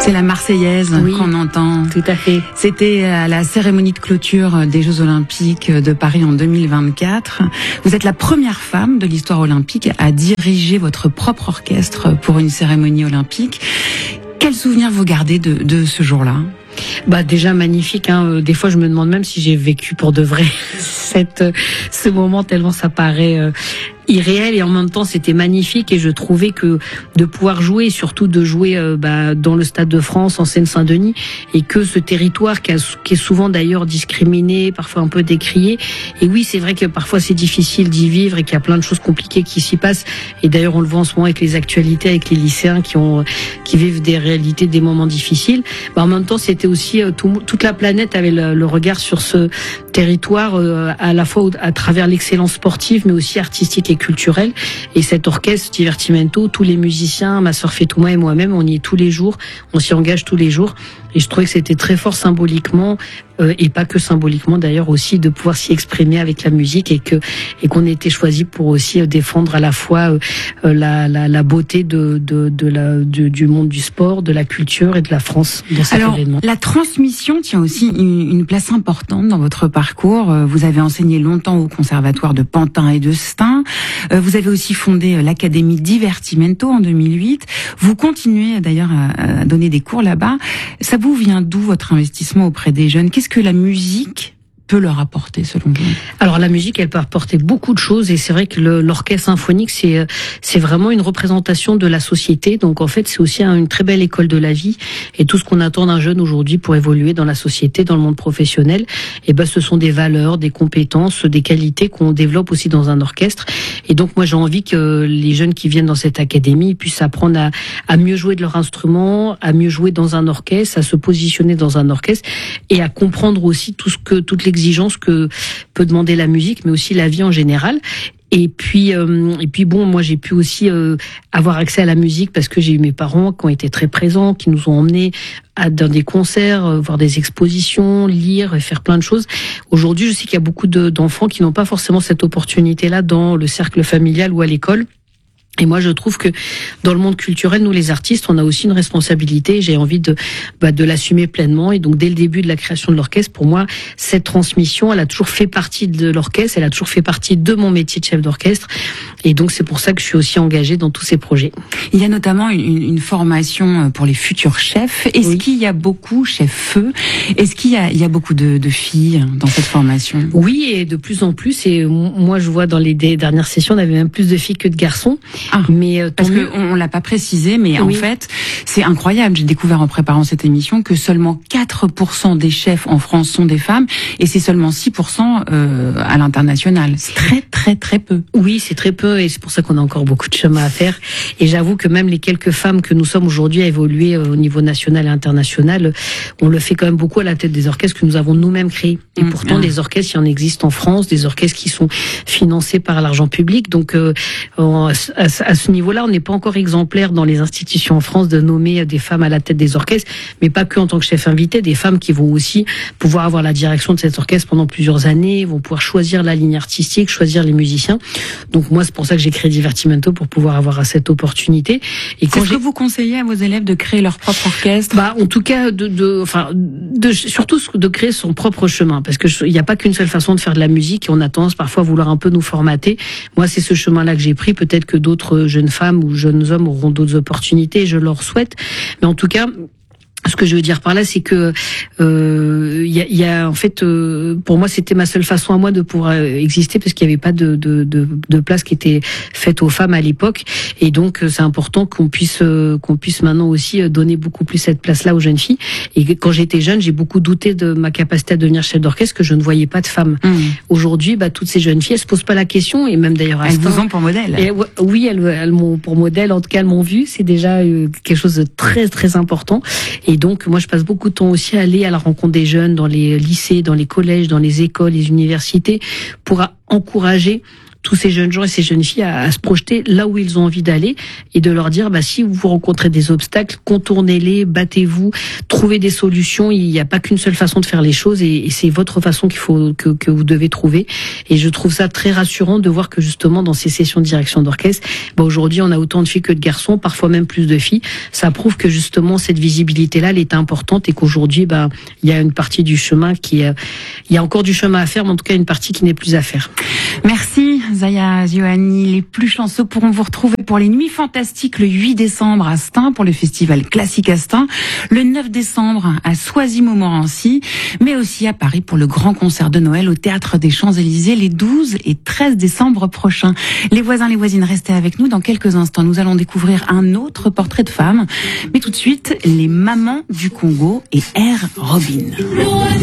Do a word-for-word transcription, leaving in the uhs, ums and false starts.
C'est la Marseillaise oui, qu'on entend. Tout à fait. C'était à la cérémonie de clôture des Jeux Olympiques de Paris en deux mille vingt-quatre. Vous êtes la première femme de l'histoire olympique à diriger votre propre orchestre pour une cérémonie olympique. Quel souvenir vous gardez de, de ce jour-là ? Bah déjà magnifique. Hein. Des fois, je me demande même si j'ai vécu pour de vrai cette ce moment tellement ça paraît euh, irréel et en même temps c'était magnifique et je trouvais que de pouvoir jouer, surtout de jouer euh, bah, dans le Stade de France en Seine-Saint-Denis et que ce territoire qui, a, qui est souvent d'ailleurs discriminé, parfois un peu décrié. Et oui, c'est vrai que parfois c'est difficile d'y vivre et qu'il y a plein de choses compliquées qui s'y passent. Et d'ailleurs, on le voit en ce moment avec les actualités, avec les lycéens qui ont qui vivent des réalités, des moments difficiles. Bah, en même temps, c'était aussi euh, tout, toute la planète avait le, le regard sur ce territoire euh, à la fois à travers l'excellence sportive, mais aussi artistique et culturelle. Et cet orchestre Divertimento, tous les musiciens, ma sœur Fetouma et moi-même, on y est tous les jours, on s'y engage tous les jours. Et je trouvais que c'était très fort symboliquement, euh, et pas que symboliquement d'ailleurs aussi, de pouvoir s'y exprimer avec la musique et que et qu'on ait été choisi pour aussi euh, défendre à la fois euh, la, la, la beauté de, de, de la, de, du monde du sport, de la culture et de la France dans cet Alors, événement. La transmission tient aussi une, une place importante dans votre parcours. Vous avez enseigné longtemps au conservatoire de Pantin et de Stein. Vous avez aussi fondé l'Académie Divertimento en deux mille huit. Vous continuez d'ailleurs à, à donner des cours là-bas. Ça vous vient d'où votre investissement auprès des jeunes ? Qu'est-ce que la musique peut leur apporter selon vous ? Alors la musique, elle peut apporter beaucoup de choses et c'est vrai que le, l'orchestre symphonique, c'est c'est vraiment une représentation de la société. Donc en fait, c'est aussi une très belle école de la vie et tout ce qu'on attend d'un jeune aujourd'hui pour évoluer dans la société, dans le monde professionnel, et ben ce sont des valeurs, des compétences, des qualités qu'on développe aussi dans un orchestre. Et donc moi j'ai envie que les jeunes qui viennent dans cette académie puissent apprendre à, à mieux jouer de leur instrument, à mieux jouer dans un orchestre, à se positionner dans un orchestre et à comprendre aussi tout ce que toutes les exigence que peut demander la musique, mais aussi la vie en général. Et puis, euh, et puis bon, moi j'ai pu aussi euh, avoir accès à la musique parce que j'ai eu mes parents qui ont été très présents, qui nous ont emmenés à, dans des concerts, euh, voir des expositions, lire et faire plein de choses. Aujourd'hui, je sais qu'il y a beaucoup de, d'enfants qui n'ont pas forcément cette opportunité-là dans le cercle familial ou à l'école. Et moi, je trouve que dans le monde culturel, nous, les artistes, on a aussi une responsabilité. J'ai envie de bah, de l'assumer pleinement. Et donc, dès le début de la création de l'orchestre, pour moi, cette transmission, elle a toujours fait partie de l'orchestre. Elle a toujours fait partie de mon métier de chef d'orchestre. Et donc, c'est pour ça que je suis aussi engagée dans tous ces projets. Il y a notamment une, une formation pour les futurs chefs. Est-ce oui. qu'il y a beaucoup, chef feu, est-ce qu'il y a, il y a beaucoup de, de filles dans cette formation ? Oui, et de plus en plus. Et moi, je vois dans les dernières sessions, on avait même plus de filles que de garçons. Ah, mais euh, parce que on, on l'a pas précisé, mais oui. en fait, c'est incroyable. J'ai découvert en préparant cette émission que seulement quatre pour cent des chefs en France sont des femmes, et c'est seulement six pour cent euh, à l'international. C'est très très très peu. Oui, c'est très peu, et c'est pour ça qu'on a encore beaucoup de chemin à faire. Et j'avoue que même les quelques femmes que nous sommes aujourd'hui à évoluer au niveau national et international, on le fait quand même beaucoup à la tête des orchestres que nous avons nous-mêmes créés. Et mmh, pourtant, mmh. des orchestres, il y en existe en France, des orchestres qui sont financés par l'argent public. Donc, euh, à, à ce niveau-là, on n'est pas encore exemplaire dans les institutions en France de nommer des femmes à la tête des orchestres, mais pas que en tant que chef invité, des femmes qui vont aussi pouvoir avoir la direction de cet orchestre pendant plusieurs années, vont pouvoir choisir la ligne artistique, choisir les musiciens. Donc moi, c'est pour ça que j'ai créé Divertimento, pour pouvoir avoir cette opportunité. Et quand Est-ce que vous conseillez à vos élèves de créer leur propre orchestre ? Bah, en tout cas, de, de, enfin, de, surtout de créer son propre chemin, parce que il n'y a pas qu'une seule façon de faire de la musique, et on a tendance parfois à vouloir un peu nous formater. Moi, c'est ce chemin-là que j'ai pris. Peut-être que d'autres jeunes femmes ou jeunes hommes auront d'autres opportunités, je leur souhaite. Mais en tout cas, ce que je veux dire par là, c'est que euh, y, a, y a en fait, euh, pour moi, c'était ma seule façon à moi de pouvoir exister, parce qu'il n'y avait pas de, de, de, de place qui était faite aux femmes à l'époque, et donc c'est important qu'on puisse qu'on puisse maintenant aussi donner beaucoup plus cette place-là aux jeunes filles. Et quand j'étais jeune, j'ai beaucoup douté de ma capacité à devenir chef d'orchestre, que je ne voyais pas de femmes. Mmh. Aujourd'hui, bah, toutes ces jeunes filles, elles se posent pas la question, et même d'ailleurs, elles vous ont pour modèle. Et, oui, elles, elles m'ont pour modèle. En tout cas, elles m'ont vu. C'est déjà euh, quelque chose de très très important. Et Et donc, moi, je passe beaucoup de temps aussi à aller à la rencontre des jeunes dans les lycées, dans les collèges, dans les écoles, les universités, pour encourager tous ces jeunes gens et ces jeunes filles à, à se projeter là où ils ont envie d'aller et de leur dire, bah, si vous rencontrez des obstacles, contournez-les, battez-vous, trouvez des solutions. Il n'y a pas qu'une seule façon de faire les choses et, et c'est votre façon qu'il faut que, que vous devez trouver. Et je trouve ça très rassurant de voir que justement dans ces sessions de direction d'orchestre, bah, aujourd'hui on a autant de filles que de garçons, parfois même plus de filles. Ça prouve que justement cette visibilité-là, elle est importante et qu'aujourd'hui, bah, il y a une partie du chemin qui, euh, il y a encore du chemin à faire, mais en tout cas une partie qui n'est plus à faire. Merci Zaya Zioani. Les plus chanceux pourront vous retrouver pour les Nuits Fantastiques le huit décembre à Stein pour le festival Classique à Stein, le neuf décembre à Soisy-Montmorency, mais aussi à Paris pour le grand concert de Noël au Théâtre des Champs-Élysées les douze et treize décembre prochains. Les voisins, les voisines, restez avec nous. Dans quelques instants, nous allons découvrir un autre portrait de femme. Mais tout de suite, les mamans du Congo et Air Robin.